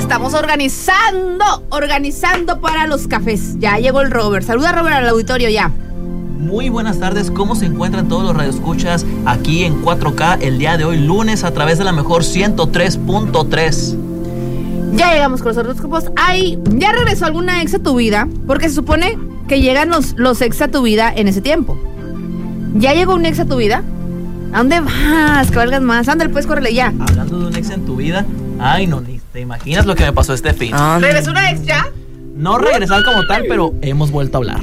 estamos organizando para los cafés. Ya llegó el Robert. Saluda, Robert, al auditorio ya. Muy buenas tardes, ¿cómo se encuentran todos los radioescuchas aquí en 4K el día de hoy, lunes, a través de la mejor 103.3? Ya llegamos con los horóscopos. Ay, ¿ya regresó alguna ex a tu vida? Porque se supone que llegan los ex a tu vida en ese tiempo. ¿Ya llegó un ex a tu vida? ¿A dónde vas? Que valgas más. Ándale, pues, córrele ya. Hablando de un ex en tu vida, ay, no, ni te imaginas lo que me pasó este fin. ¿Regresó una ex ya? No regresar como tal, pero hemos vuelto a hablar.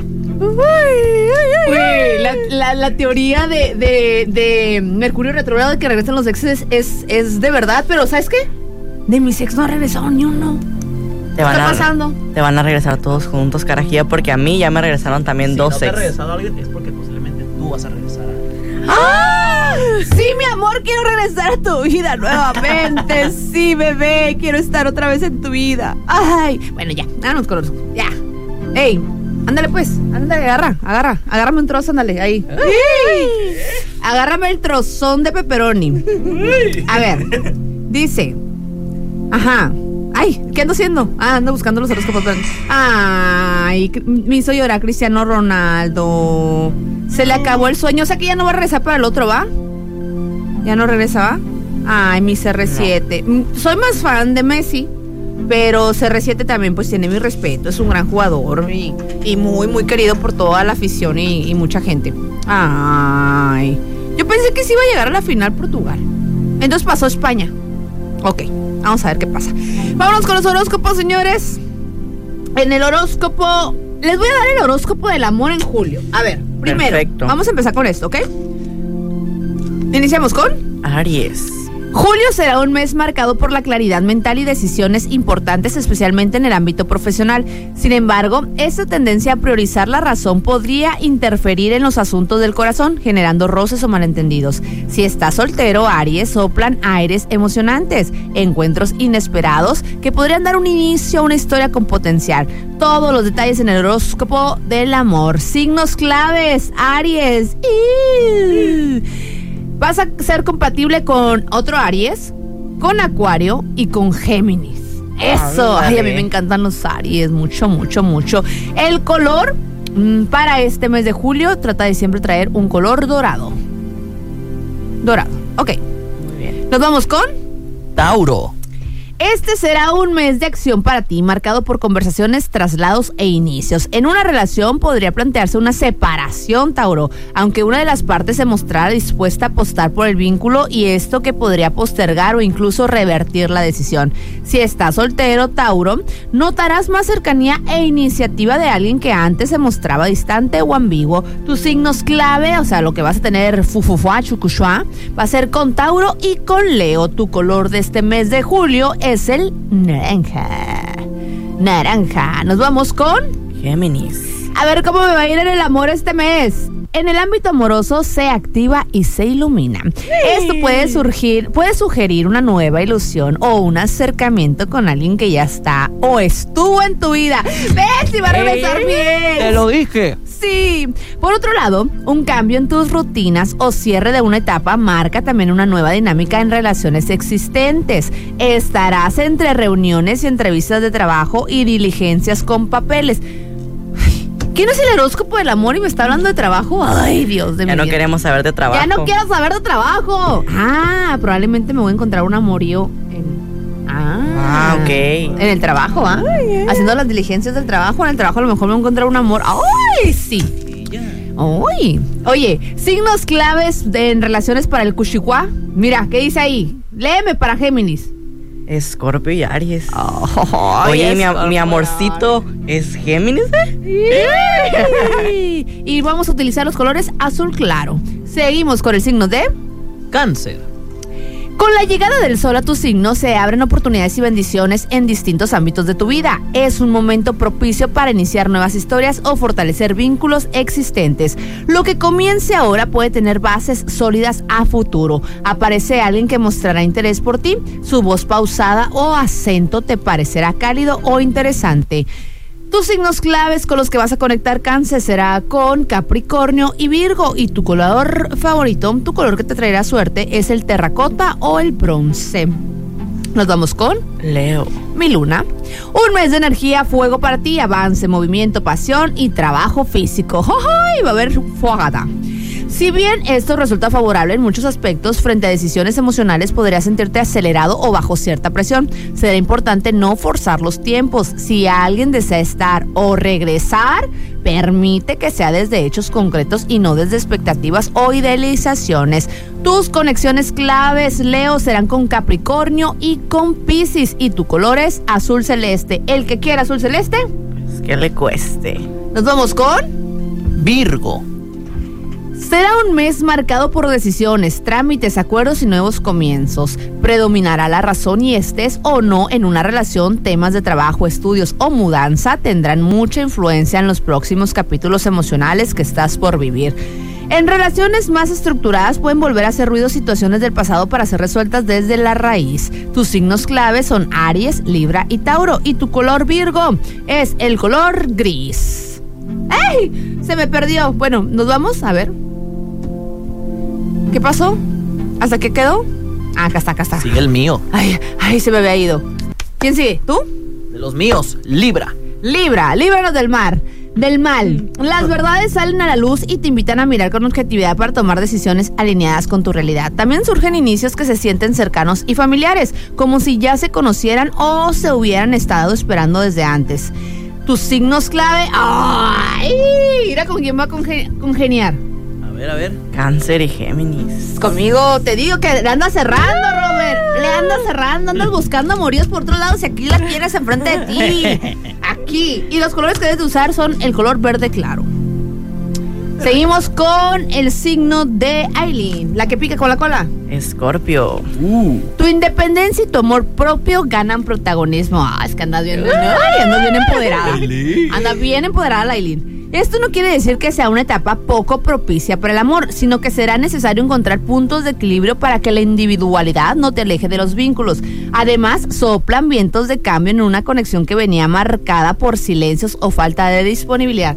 La teoría de Mercurio retrógrado de que regresan los exes es de verdad, pero ¿sabes qué? De mis ex no ha regresado ni uno. ¿Qué está pasando? Te van a regresar todos juntos, carajilla, porque a mí ya me regresaron también dos ex. Si no te ha regresado alguien es porque posiblemente tú vas a regresar a alguien. ¡Ah! Sí, mi amor, quiero regresar a tu vida nuevamente. Sí, bebé, quiero estar otra vez en tu vida. Ay, bueno, ya, vámonos con los... Ya. Ey, ándale pues, ándale, agárrame un trozo, ándale, ahí. Agárrame el trozón de pepperoni. A ver, dice, ajá. Ay, ¿qué ando haciendo? Ando buscando los horóscopos. Ay, me hizo llorar Cristiano Ronaldo. Se le acabó el sueño, o sea que ya no va a regresar para el otro, ¿va? ¿Ya no regresa, va? Ay, mi CR7. No. Soy más fan de Messi, pero CR7 también pues tiene mi respeto. Es un gran jugador y muy, muy querido por toda la afición y mucha gente. Ay, yo pensé que sí iba a llegar a la final Portugal. Entonces pasó España. Ok, vamos a ver qué pasa. Vámonos con los horóscopos, señores. En el horóscopo, les voy a dar el horóscopo del amor en julio. A ver, primero, perfecto. Vamos a empezar con esto, ¿ok? Iniciamos con Aries. Julio será un mes marcado por la claridad mental y decisiones importantes, especialmente en el ámbito profesional. Sin embargo, esta tendencia a priorizar la razón podría interferir en los asuntos del corazón, generando roces o malentendidos. Si estás soltero, Aries, soplan aires emocionantes, encuentros inesperados que podrían dar un inicio a una historia con potencial. Todos los detalles en el horóscopo del amor. Signos claves, Aries. Vas a ser compatible con otro Aries, con Acuario y con Géminis. Eso, ay, a mí me encantan los Aries, mucho, mucho, mucho. El color para este mes de julio, trata de siempre traer un color dorado. Dorado, ok. Muy bien. Nos vamos con Tauro. Este será un mes de acción para ti, marcado por conversaciones, traslados e inicios. En una relación podría plantearse una separación, Tauro, aunque una de las partes se mostrara dispuesta a apostar por el vínculo, y esto que podría postergar o incluso revertir la decisión. Si estás soltero, Tauro, notarás más cercanía e iniciativa de alguien que antes se mostraba distante o ambiguo. Tus signos clave, o sea, lo que vas a tener fufufuá, chucuchuá, va a ser con Tauro y con Leo. Tu color de este mes de julio es el naranja. Naranja. Nos vamos con Géminis. A ver cómo me va a ir en el amor este mes. En el ámbito amoroso se activa y se ilumina. Esto puede sugerir una nueva ilusión o un acercamiento con alguien que ya está o estuvo en tu vida. ¿Ves? Si va a regresar bien. Te lo dije. Sí. Por otro lado, un cambio en tus rutinas o cierre de una etapa marca también una nueva dinámica en relaciones existentes. Estarás entre reuniones y entrevistas de trabajo y diligencias con papeles. ¿Quién es el horóscopo del amor y me está hablando de trabajo? Ay, Dios de mi vida. Ya no queremos saber de trabajo. Ya no quiero saber de trabajo. Probablemente me voy a encontrar un amorío ok. En el trabajo, haciendo las diligencias del trabajo. En el trabajo a lo mejor me voy a encontrar un amor. ¡Ay, sí! ¡Ay! Oye, signos claves en relaciones para el Cuchicuá. Mira, ¿qué dice ahí? Léeme para Géminis. Escorpio y Aries. Oye, mi amorcito es Géminis, Y vamos a utilizar los colores azul claro. Seguimos con el signo de Cáncer. Con la llegada del sol a tu signo se abren oportunidades y bendiciones en distintos ámbitos de tu vida. Es un momento propicio para iniciar nuevas historias o fortalecer vínculos existentes. Lo que comience ahora puede tener bases sólidas a futuro. Aparece alguien que mostrará interés por ti. Su voz pausada o acento te parecerá cálido o interesante. Tus signos claves con los que vas a conectar, Cáncer, será con Capricornio y Virgo. Y tu color favorito, tu color que te traerá suerte, es el terracota o el bronce. Nos vamos con Leo. mi luna. Un mes de energía, fuego para ti, avance, movimiento, pasión y trabajo físico. ¡Ay! Va a haber fogata. Si bien esto resulta favorable en muchos aspectos, frente a decisiones emocionales podrías sentirte acelerado o bajo cierta presión. Será importante no forzar los tiempos. Si alguien desea estar o regresar, permite que sea desde hechos concretos y no desde expectativas o idealizaciones. Tus conexiones claves, Leo, serán con Capricornio y con Piscis. Y tu color es azul celeste. El que quiera azul celeste, Es que le cueste. nos vamos con... Virgo. Será un mes marcado por decisiones, trámites, acuerdos y nuevos comienzos. Predominará la razón y estés o no en una relación, temas de trabajo, estudios o mudanza tendrán mucha influencia en los próximos capítulos emocionales que estás por vivir. En relaciones más estructuradas pueden volver a hacer ruido situaciones del pasado para ser resueltas desde la raíz. Tus signos claves son Aries, Libra y Tauro. Y tu color, Virgo, es el color gris. ¡Ey! Se me perdió. Bueno, nos vamos a ver. ¿Qué pasó? ¿Hasta qué quedó? Ah, acá está. Sigue el mío. Ay, se me había ido. ¿Quién sigue? ¿Tú? De los míos, Libra. Libra, líbranos del mal. Las verdades salen a la luz y te invitan a mirar con objetividad para tomar decisiones alineadas con tu realidad. También surgen inicios que se sienten cercanos y familiares, como si ya se conocieran o se hubieran estado esperando desde antes. Tus signos clave... ¡Ay! Mira con quién va a congeniar. A ver. Cáncer y Géminis. Conmigo, te digo que le andas cerrando, Robert. Le andas cerrando, andas buscando amoríos por otro lado si aquí la tienes enfrente de ti. Aquí. Y los colores que debes de usar son el color verde claro. Seguimos con el signo de Aileen, la que pica con la cola. Escorpio. Tu independencia y tu amor propio ganan protagonismo. Es que andas bien empoderada. Anda bien empoderada la Aileen. Esto no quiere decir que sea una etapa poco propicia para el amor, sino que será necesario encontrar puntos de equilibrio para que la individualidad no te aleje de los vínculos. Además, soplan vientos de cambio en una conexión que venía marcada por silencios o falta de disponibilidad.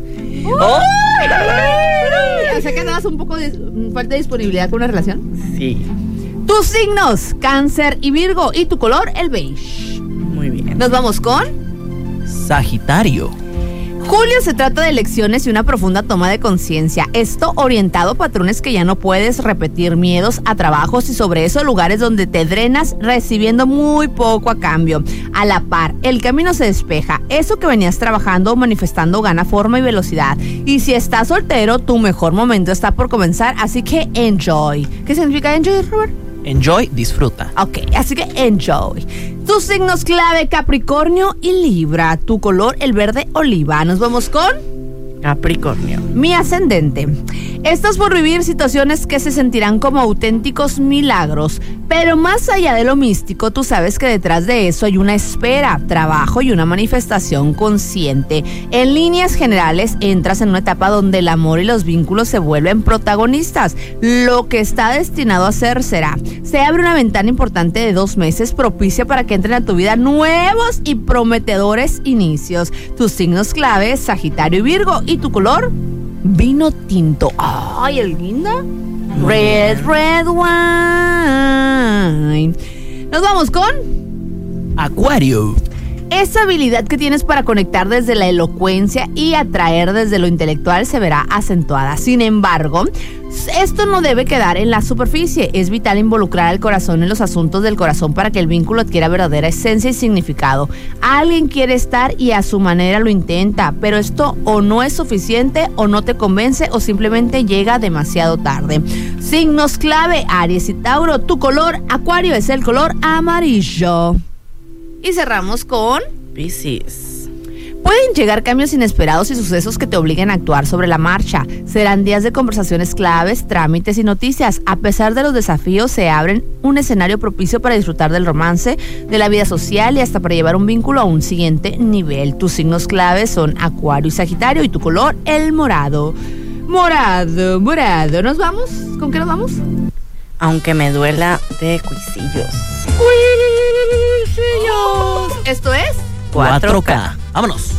O sea que andabas un poco de falta de disponibilidad con una relación. Sí. Tus signos, Cáncer y Virgo, y tu color, el beige. Muy bien. Nos vamos con... Sagitario. Julio se trata de lecciones y una profunda toma de conciencia. Esto orientado a patrones que ya no puedes repetir, miedos a trabajos y sobre eso lugares donde te drenas recibiendo muy poco a cambio. A la par, el camino se despeja. Eso que venías trabajando o manifestando gana forma y velocidad. Y si estás soltero, tu mejor momento está por comenzar, así que enjoy. ¿Qué significa enjoy, Robert? Enjoy, disfruta. Ok, así que enjoy. Tus signos clave, Capricornio y Libra. Tu color, el verde oliva. Nos vamos con... Capricornio. Mi ascendente. Estás por vivir situaciones que se sentirán como auténticos milagros, pero más allá de lo místico, tú sabes que detrás de eso hay una espera, trabajo y una manifestación consciente. En líneas generales, entras en una etapa donde el amor y los vínculos se vuelven protagonistas. Lo que está destinado a ser será. Se abre una ventana importante de 2 meses propicia para que entren a tu vida nuevos y prometedores inicios. Tus signos claves, Sagitario y Virgo, y tu color, vino tinto. ¡Ay, el guinda! Red wine. Nos vamos con... Acuario. Esa habilidad que tienes para conectar desde la elocuencia y atraer desde lo intelectual se verá acentuada. Sin embargo, esto no debe quedar en la superficie. Es vital involucrar al corazón en los asuntos del corazón para que el vínculo adquiera verdadera esencia y significado. Alguien quiere estar y a su manera lo intenta, pero esto o no es suficiente o no te convence o simplemente llega demasiado tarde. Signos clave, Aries y Tauro. Tu color, Acuario, es el color amarillo. Y cerramos con... Piscis. Pueden llegar cambios inesperados y sucesos que te obliguen a actuar sobre la marcha. Serán días de conversaciones claves, trámites y noticias. A pesar de los desafíos, se abren un escenario propicio para disfrutar del romance, de la vida social y hasta para llevar un vínculo a un siguiente nivel. Tus signos claves son Acuario y Sagitario y tu color, el morado. Morado. ¿Nos vamos? ¿Con qué nos vamos? Aunque me duela, de Cuisillos. Esto es 4K. Vámonos.